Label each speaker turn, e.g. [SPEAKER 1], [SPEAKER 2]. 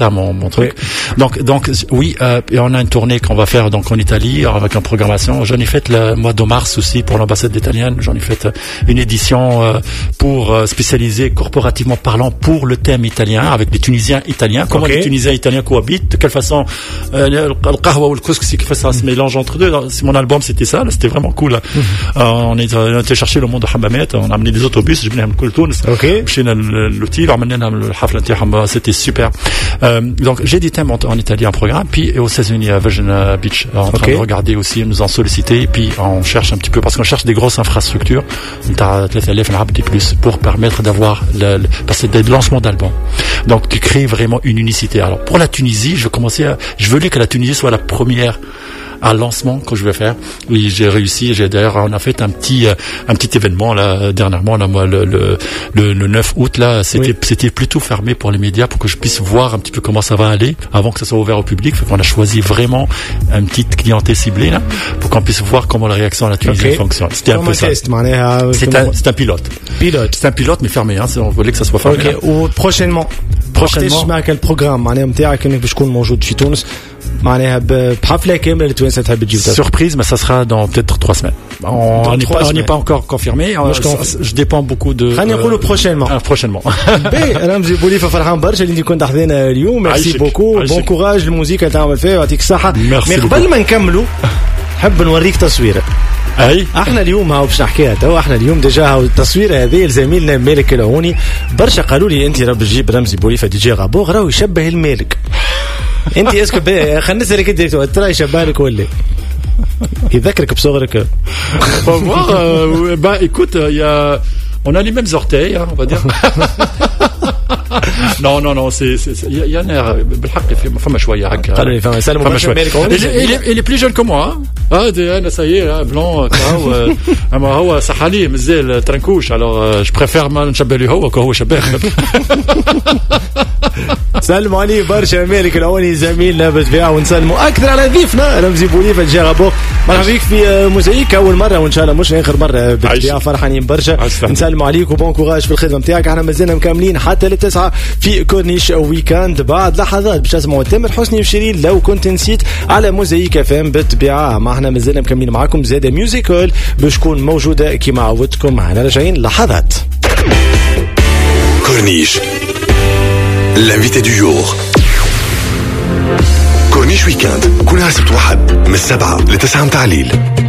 [SPEAKER 1] mon truc. Oui. Donc oui, et on a une tournée qu'on va faire donc en Italie avec une programmation. J'en ai fait le mois de mars aussi pour l'ambassade italienne. J'en ai fait une édition pour spécialiser corporativement parlant pour le thème italien avec les Tunisiens italiens. Comment les Tunisiens italiens cohabitent, de quelle façon le qahwa ou le couscous, c'est que ça se mélange entre deux. C'est mon album, c'était ça, c'était vraiment cool. On était chercher le monde de Hammamet, on a amené des autobus, je venais à Tunis. Chez l'outil, c'était super. Donc j'ai des thèmes en Italie en programme, puis aux États-Unis à Virginia Beach en train de regarder aussi, ils nous ont sollicité, puis on cherche un petit peu parce qu'on cherche des grosses infrastructures, plus pour permettre d'avoir parce que des lancements d'albums. Donc tu crées vraiment une unicité. Alors pour la Tunisie, je veux que la Tunisie soit la première à lancement que je vais faire. Oui, j'ai réussi. D'ailleurs, on a fait un petit événement là dernièrement là, moi le 9 août là, c'était plutôt fermé pour les médias pour que je puisse voir un petit peu comment ça va aller avant que ça soit ouvert au public. Fait qu'on a choisi vraiment une petite clientèle ciblée là pour qu'on puisse voir comment la réaction à la Tunisie fonctionne. C'était un peu ça. C'est un pilote. C'est un pilote mais fermé hein, on voulait que ça soit fermé.
[SPEAKER 2] Ou prochainement معك البروغرام معناها نتاعك انك باش تكون موجود في تونس معناها بحفله كامله لتوانسه تحب تجيب
[SPEAKER 1] surprise mais ça sera dans peut-être 3 semaines. On n'est pas encore confirmé. Je dépends beaucoup de
[SPEAKER 2] خلينا نقولوا
[SPEAKER 1] prochainement.
[SPEAKER 2] رمزي بوليفه فرحان برشا اللي انت كنت حضرنا اليوم. ميرسي بوكو بون كوراج الموسيقى تعمل فيها ويعطيك الصحه. مي قبل ما نكملوا نحب نوريك تصويره. احنا اليوم هاو باش نحكيها تو. احنا اليوم ديجا هاو التصوير هذه لزميلنا مالك العوني برشا قالوا لي انت راه تجيب رمزي بوليفه دي جي غابوغ راهو يشبه المالك. انت اسكو خلينا نسالك انت ترى يشبه لك ولا يذكرك بصغرك؟
[SPEAKER 1] Bah écoute, on a les mêmes orteils, hein, on va dire. non, c'est il y a un air بالحق فما شويه هكا. فما شويه. Il est plus jeune que moi. انا ça y est là blanc كاو. اما هو صحالي مازال ترنكوش. alors je préfère ما نشبه له هو كهو شبه.
[SPEAKER 2] سلموا عليه برشا مالك العوني زميلنا بالطبيعه ونسلموا اكثر على ضيفنا رمزي بوليفه جي غابوغ. مرحبا بك في موزايك اول مره وان شاء الله مش اخر مره بالطبيعه. فرحانين برشا نسلموا عليك وبون كوراج في الخدمه نتاعك. احنا مازلنا مكملين حتى للتسعة في كورنيش ويكاند. بعد لحظات باش تسمعوا تامر حسني وشيرين لو كنت نسيت على موزايك فام بالطبيعه. ما احنا مازلنا مكملين معاكم زاده ميوزيكال باش تكون موجوده كيما عودتكم. احنا راجعين لحظات
[SPEAKER 3] كورنيش. l'invité du jour. كورنيش ويكاند كل سبت واحد من 7 ل 9 متاع الليل.